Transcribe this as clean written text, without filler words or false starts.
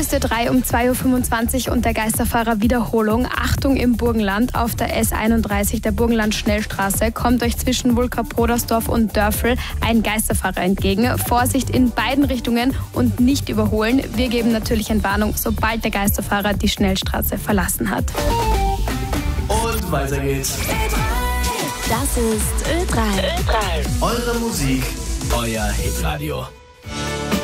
ist Ö3 um 2.25 Uhr und der Geisterfahrer Wiederholung. Achtung im Burgenland auf der S31 der Burgenland-Schnellstraße kommt euch zwischen Wulka-Brodersdorf und Dörfel ein Geisterfahrer entgegen. Vorsicht in beiden Richtungen und nicht überholen. Wir geben natürlich Entwarnung, sobald der Geisterfahrer die Schnellstraße verlassen hat. Und weiter geht's. Das ist Ö3. Eure Musik, euer Hitradio.